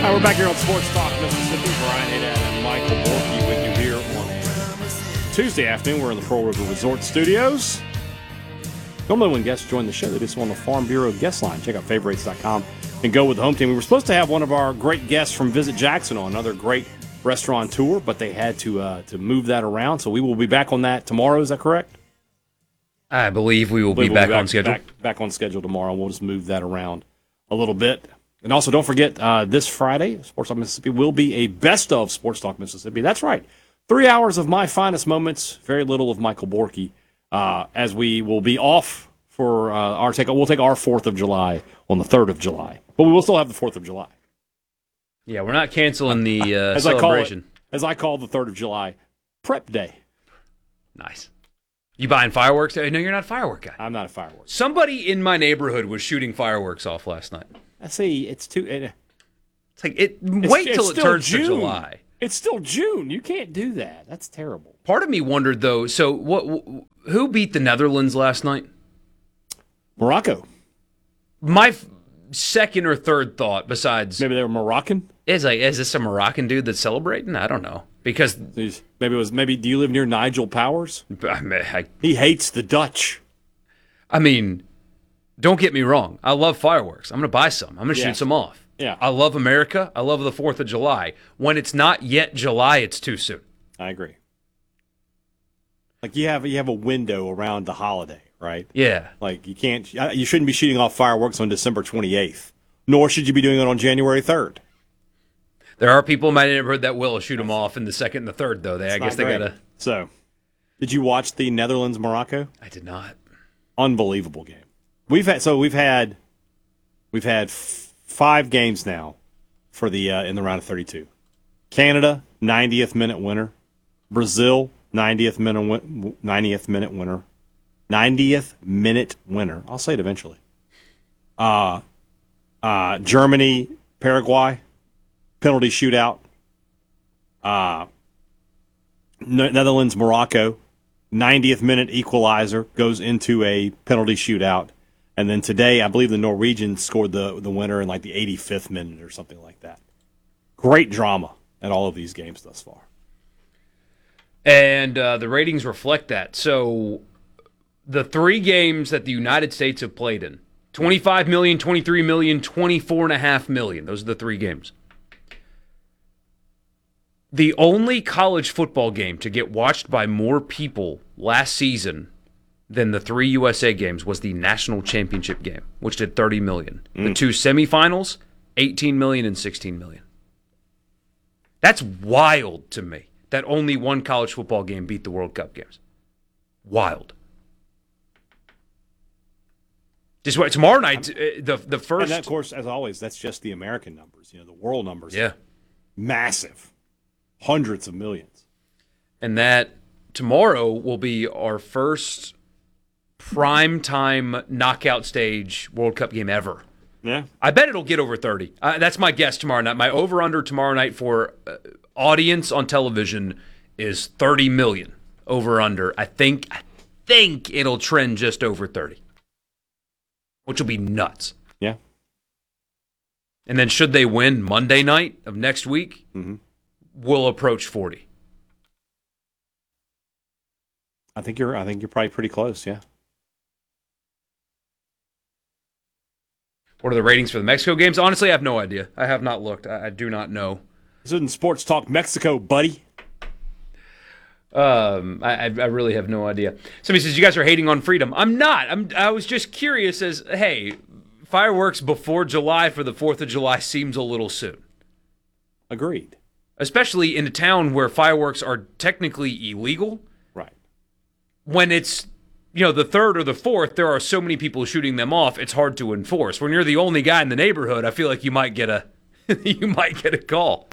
We're back here on Sports Talk Mississippi. Brian Haydad and Michael Borky with you here on Tuesday afternoon. We're in the Pearl River Resort Studios. Normally when guests join the show, they just on the Farm Bureau guest line. Check out favorites.com and go with the home team. We were supposed to have one of our great guests from Visit Jackson on, another great restaurant tour, but they had to move that around. So we will be back on that tomorrow. Is that correct? I believe we will be back on schedule. Back on schedule tomorrow. We'll just move that around a little bit. And also, don't forget, this Friday, Sports Talk Mississippi will be a best of Sports Talk Mississippi. That's right. 3 hours of my finest moments, very little of Michael Borky, as we will be off for we'll take our 4th of July on the 3rd of July. But we will still have the 4th of July. Yeah, we're not canceling the celebration. As I call the 3rd of July, Prep Day. Nice. You buying fireworks? No, you're not a firework guy. I'm not a fireworks. Somebody in my neighborhood was shooting fireworks off last night. I see. It's too. It's like wait till it turns June. to July. It's still June. You can't do that. That's terrible. Part of me wondered though. So who beat the Netherlands last night? Morocco. My second or third thought, besides maybe they were Moroccan. Is this a Moroccan dude that's celebrating? I don't know because maybe. Do you live near Nigel Powers? He hates the Dutch. I mean. Don't get me wrong. I love fireworks. I'm going to buy some. I'm going to shoot some off. Yeah. I love America. I love the 4th of July. When it's not yet July, it's too soon. I agree. Like you have a window around the holiday, right? Yeah. Like you shouldn't be shooting off fireworks on December 28th, nor should you be doing it on January 3rd. There are people in my neighborhood that will shoot them off in the 2nd and the 3rd, though. I guess they got to. So, did you watch the Netherlands-Morocco? I did not. Unbelievable game. We've had 5 games now for the in the round of 32. Canada, 90th minute winner. Brazil, 90th minute winner. 90th minute winner. I'll say it eventually. Germany, Paraguay, penalty shootout. Netherlands, Morocco, 90th minute equalizer, goes into a penalty shootout. And then today, I believe the Norwegians scored the winner in like the 85th minute or something like that. Great drama at all of these games thus far. And the ratings reflect that. So the 3 games that the United States have played in, 25 million, 23 million, 24.5 million. Those are the 3 games. The only college football game to get watched by more people last season than the 3 USA games was the national championship game, which did 30 million. The 2 semifinals, 18 million and 16 million. That's wild to me that only one college football game beat the World Cup games. Wild. Just wait, tomorrow night, the first. And that, of course, as always, that's just the American numbers. The world numbers. Yeah. Massive. Hundreds of millions. And that tomorrow will be our first prime time knockout stage World Cup game ever. Yeah. I bet it'll get over 30. That's my guess tomorrow night. My over-under tomorrow night for audience on television is 30 million over-under. I think it'll trend just over 30, which will be nuts. Yeah. And then should they win Monday night of next week, we'll approach 40. I think you're probably pretty close, yeah. What are the ratings for the Mexico games? Honestly, I have no idea. I have not looked. I do not know. This isn't Sports Talk Mexico, buddy. I really have no idea. Somebody says, you guys are hating on freedom. I'm not. I was just curious as, hey, fireworks before July for the 4th of July seems a little soon. Agreed. Especially in a town where fireworks are technically illegal. Right. When it's, the 3rd or the 4th, there are so many people shooting them off, it's hard to enforce. When you're the only guy in the neighborhood, I feel like you might get a call.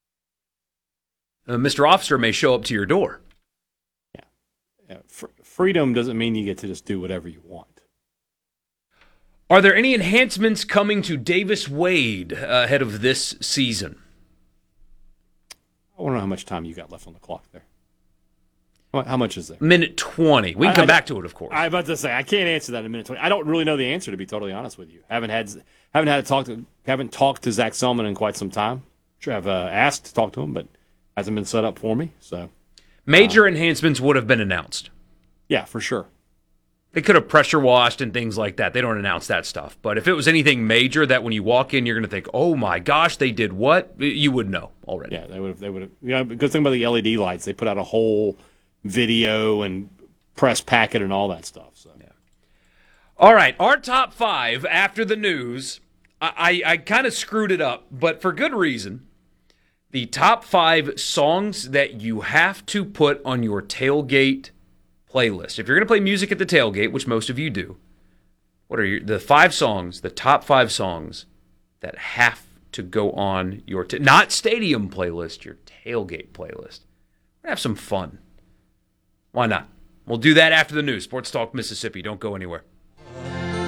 Mr. Officer may show up to your door. Yeah. Freedom doesn't mean you get to just do whatever you want. Are there any enhancements coming to Davis Wade ahead of this season? I don't know how much time you got left on the clock there. How much is there? Minute 20. We can come back to it, of course. I was about to say I can't answer that in a minute 20. I don't really know the answer, to be totally honest with you. Haven't talked to Zach Selman in quite some time. Sure, I've asked to talk to him, but hasn't been set up for me. So major enhancements would have been announced. Yeah, for sure. They could have pressure washed and things like that. They don't announce that stuff. But if it was anything major that when you walk in, you're going to think, "Oh my gosh, they did what?" You would know already. Yeah, they would have. You know, the good thing about the LED lights, they put out a whole video and press packet and all that stuff. So, yeah. All right, our top 5 after the news. I kind of screwed it up, but for good reason. The top 5 songs that you have to put on your tailgate playlist. If you're going to play music at the tailgate, which most of you do, what are the 5 songs, the top 5 songs that have to go on your, not stadium playlist, your tailgate playlist? We're going to have some fun. Why not? We'll do that after the news. Sports Talk Mississippi. Don't go anywhere.